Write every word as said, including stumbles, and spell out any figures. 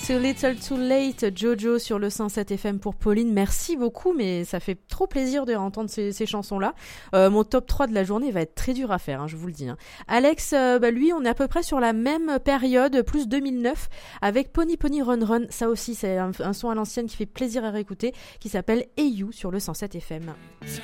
Too Little Too Late, Jojo sur le cent sept F M pour Pauline. Merci beaucoup, mais ça fait trop plaisir de entendre ces, ces chansons-là. Euh, mon top trois de la journée va être très dur à faire, hein, je vous le dis. Hein. Alex, euh, bah, lui, on est à peu près sur la même période, plus deux mille neuf, avec Pony Pony Run Run. Ça aussi, c'est un, un son à l'ancienne qui fait plaisir à réécouter, qui s'appelle Hey You sur le cent sept F M.